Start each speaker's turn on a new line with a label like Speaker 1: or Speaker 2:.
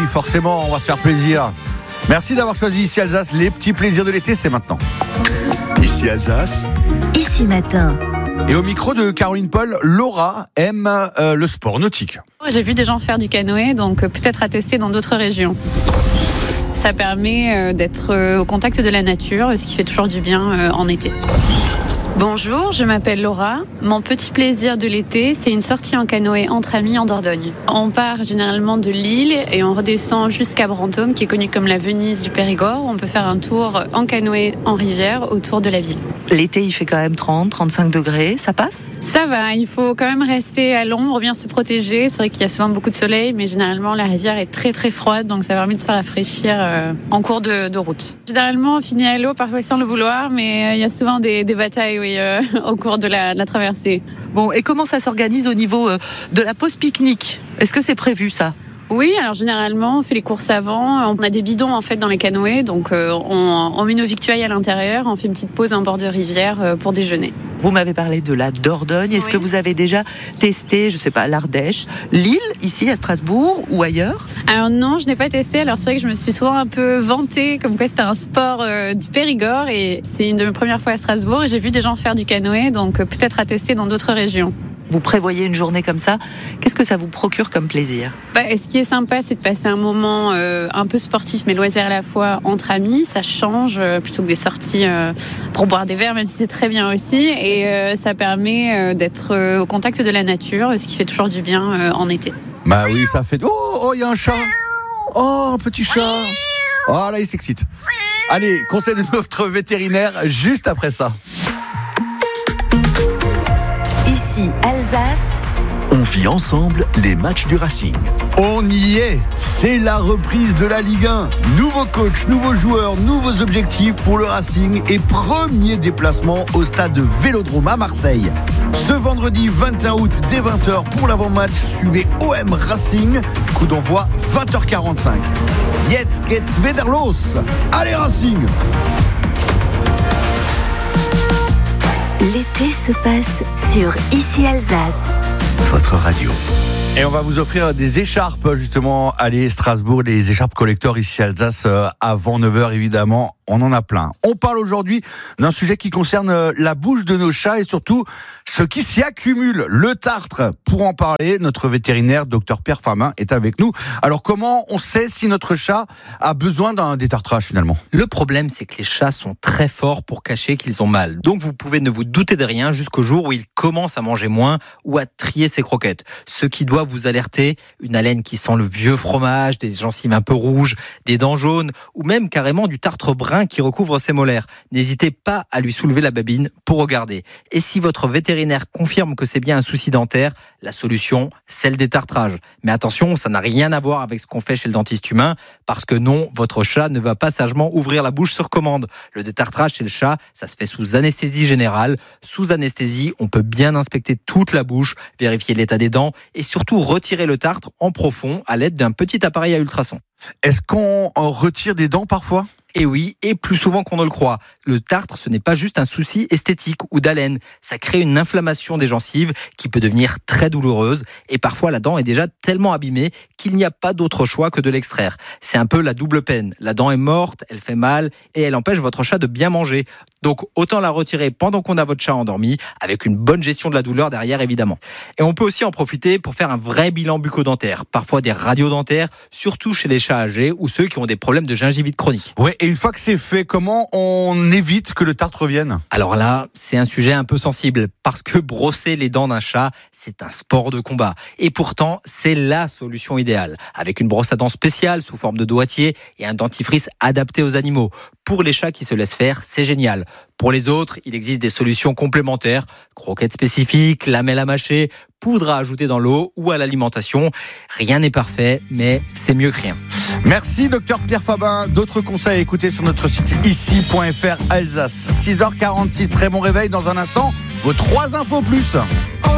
Speaker 1: forcément, on va se faire plaisir. Merci d'avoir choisi Ici Alsace. Les petits plaisirs de l'été, c'est maintenant.
Speaker 2: Ici Alsace.
Speaker 3: Ici matin.
Speaker 1: Et au micro de Caroline Paul, Laura aime le sport nautique.
Speaker 4: J'ai vu des gens faire du canoë, donc peut-être à tester dans d'autres régions. Ça permet d'être au contact de la nature, ce qui fait toujours du bien en été. Bonjour, je m'appelle Laura. Mon petit plaisir de l'été, c'est une sortie en canoë entre amis en Dordogne. On part généralement de Lille et on redescend jusqu'à Brantôme, qui est connue comme la Venise du Périgord. On peut faire un tour en canoë en rivière autour de la ville.
Speaker 5: L'été, il fait quand même 30-35 degrés, ça passe ?
Speaker 4: Ça va, il faut quand même rester à l'ombre, bien se protéger. C'est vrai qu'il y a souvent beaucoup de soleil, mais généralement la rivière est très très froide, donc ça permet de se rafraîchir en cours de route. Généralement, on finit à l'eau, parfois sans le vouloir, mais il y a souvent des batailles au cours de la traversée.
Speaker 5: Bon, et comment ça s'organise au niveau de la pause pique-nique ? Est-ce que c'est prévu ça ?
Speaker 4: Oui, alors généralement, on fait les courses avant. On a des bidons en fait dans les canoës, donc on met nos victuailles à l'intérieur. On fait une petite pause en bord de rivière pour déjeuner.
Speaker 5: Vous m'avez parlé de la Dordogne. Est-ce que vous avez déjà testé, je sais pas, l'Ardèche, Lille, ici à Strasbourg ou ailleurs ?
Speaker 4: Alors non, je n'ai pas testé. Alors c'est vrai que je me suis souvent un peu vantée comme quoi c'était un sport du Périgord et c'est une de mes premières fois à Strasbourg et j'ai vu des gens faire du canoë, donc peut-être à tester dans d'autres régions.
Speaker 5: Vous prévoyez une journée comme ça, qu'est-ce que ça vous procure comme plaisir ?
Speaker 4: Ce qui est sympa, c'est de passer un moment un peu sportif, mais loisir à la fois entre amis. Ça change plutôt que des sorties pour boire des verres, même si c'est très bien aussi. Et ça permet d'être au contact de la nature, ce qui fait toujours du bien en été.
Speaker 1: Bah oui, ça fait... Oh, il y a un chat. Oh, un petit chat. Oh, là, il s'excite. Allez, conseil de notre vétérinaire, juste après ça.
Speaker 3: Ici Alsace.
Speaker 2: On vit ensemble les matchs du Racing.
Speaker 1: On y est, c'est la reprise de la Ligue 1. Nouveau coach, nouveaux joueurs, nouveaux objectifs pour le Racing et premier déplacement au stade de Vélodrome à Marseille. Ce vendredi 21 août dès 20h pour l'avant-match, suivez OM Racing, coup d'envoi 20h45. Jetzt geht's wieder los. Allez Racing!
Speaker 3: L'été se passe sur Ici Alsace.
Speaker 2: Votre radio.
Speaker 1: Et on va vous offrir des écharpes, justement, allez, Strasbourg, les écharpes collector ici Alsace, avant 9h, évidemment. On en a plein. On parle aujourd'hui d'un sujet qui concerne la bouche de nos chats et surtout ce qui s'y accumule, le tartre. Pour en parler, notre vétérinaire, Dr Pierre Famin, est avec nous. Alors, comment on sait si notre chat a besoin d'un détartrage, finalement ?
Speaker 6: Le problème, c'est que les chats sont très forts pour cacher qu'ils ont mal. Donc, vous pouvez ne vous douter de rien jusqu'au jour où ils commencent à manger moins ou à trier ses croquettes. Ce qui doit vous alerter, une haleine qui sent le vieux fromage, des gencives un peu rouges, des dents jaunes ou même carrément du tartre brun qui recouvre ses molaires. N'hésitez pas à lui soulever la babine pour regarder. Et si votre vétérinaire confirme que c'est bien un souci dentaire, la solution, c'est le détartrage. Mais attention, ça n'a rien à voir avec ce qu'on fait chez le dentiste humain, parce que non, votre chat ne va pas sagement ouvrir la bouche sur commande. Le détartrage chez le chat, ça se fait sous anesthésie générale. Sous anesthésie, on peut bien inspecter toute la bouche, vérifier l'état des dents et surtout retirer le tartre en profond à l'aide d'un petit appareil à ultrasons.
Speaker 1: Est-ce qu'on retire des dents parfois ?
Speaker 6: Et oui, et plus souvent qu'on ne le croit. Le tartre, ce n'est pas juste un souci esthétique ou d'haleine. Ça crée une inflammation des gencives qui peut devenir très douloureuse. Et parfois, la dent est déjà tellement abîmée qu'il n'y a pas d'autre choix que de l'extraire. C'est un peu la double peine. La dent est morte, elle fait mal et elle empêche votre chat de bien manger. Donc, autant la retirer pendant qu'on a votre chat endormi, avec une bonne gestion de la douleur derrière, évidemment. Et on peut aussi en profiter pour faire un vrai bilan bucco-dentaire. Parfois des radiodentaires, surtout chez les chats âgés ou ceux qui ont des problèmes de gingivite chronique.
Speaker 1: Ouais, et une fois que c'est fait, comment on évite que le tartre revienne ?
Speaker 6: Alors là, c'est un sujet un peu sensible, parce que brosser les dents d'un chat, c'est un sport de combat. Et pourtant, c'est la solution idéale. Avec une brosse à dents spéciale sous forme de doigtier et un dentifrice adapté aux animaux. Pour les chats qui se laissent faire, c'est génial. Pour les autres, il existe des solutions complémentaires, croquettes spécifiques, lamelles à mâcher, poudre à ajouter dans l'eau ou à l'alimentation. Rien n'est parfait, mais c'est mieux que rien.
Speaker 1: Merci Dr Pierre Famin. D'autres conseils à écouter sur notre site ici.fr Alsace. 6h46, très bon réveil dans un instant. Vos 3 infos plus.